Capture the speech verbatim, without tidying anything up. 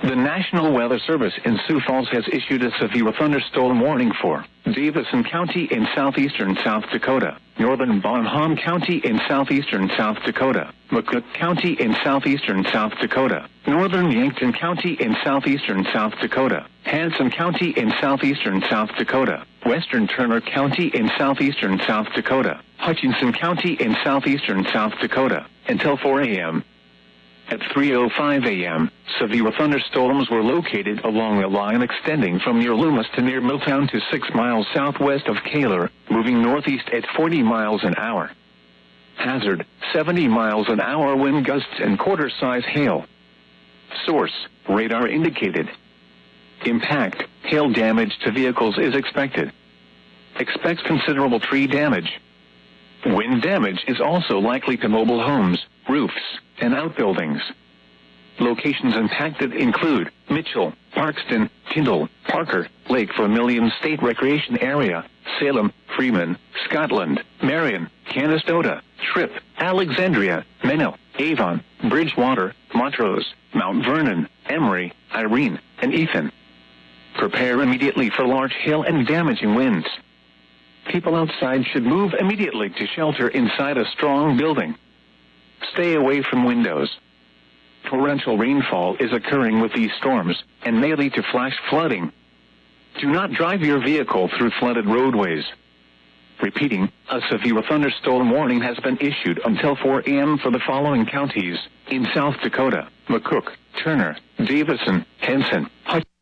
The National Weather Service in Sioux Falls has issued a severe thunderstorm warning for Davison County in southeastern South Dakota, northern Bonham County in southeastern South Dakota, McCook County in southeastern South Dakota, northern Yankton County in southeastern South Dakota, Hanson County in southeastern South Dakota, western Turner County in southeastern South Dakota, Hutchinson County in southeastern South Dakota, until four a m At three oh five a m, severe thunderstorms were located along a line extending from near Loomis to near Milltown to six miles southwest of Kaler, moving northeast at forty miles an hour. Hazard, seventy miles an hour wind gusts and quarter-size hail. Source, radar indicated. Impact, hail damage to vehicles is expected. Expects considerable tree damage. Wind damage is also likely to mobile homes, roofs, and outbuildings. Locations impacted include Mitchell, Parkston, Tyndall, Parker, Lake Vermilion State Recreation Area, Salem, Freeman, Scotland, Marion, Canastota, Tripp, Alexandria, Menil, Avon, Bridgewater, Montrose, Mount Vernon, Emory, Irene, and Ethan. Prepare immediately for large hail and damaging winds. People outside should move immediately to shelter inside a strong building. Stay away from windows. Torrential rainfall is occurring with these storms and may lead to flash flooding. Do not drive your vehicle through flooded roadways. Repeating, a severe thunderstorm warning has been issued until four a m for the following counties in South Dakota: McCook, Turner, Davison, Henson, Hutchinson.